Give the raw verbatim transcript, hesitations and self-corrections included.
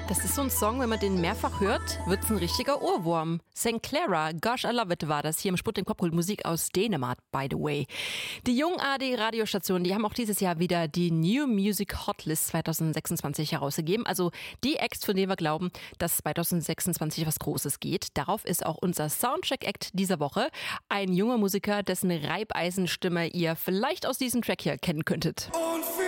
Das ist so ein Song, wenn man den mehrfach hört, wird's ein richtiger Ohrwurm. Sankt Clara, Gosh, I Love It war das hier im Sputnik Popkult, Musik aus Dänemark, by the way. Die Jung-A D-Radiostationen, die haben auch dieses Jahr wieder die New Music Hotlist zwanzig sechsundzwanzig herausgegeben. Also die Acts, von denen wir glauben, dass zwanzig sechsundzwanzig was Großes geht. Darauf ist auch unser Soundcheck-Act dieser Woche. Ein junger Musiker, dessen Reibeisenstimme ihr vielleicht aus diesem Track hier kennen könntet. Und